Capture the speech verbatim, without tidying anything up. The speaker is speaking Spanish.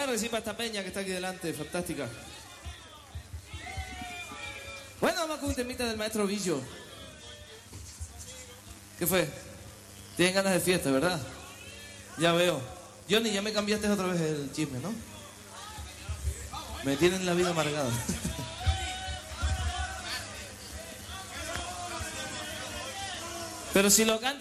Claro que sí, para esta peña que está aquí delante, fantástica. Bueno, vamos con un temita del maestro Billo. ¿Qué fue? Tienen ganas de fiesta, ¿verdad? Ya veo. Johnny, ya me cambiaste otra vez el chisme, ¿no? Me tienen la vida amargada. Pero si lo canta...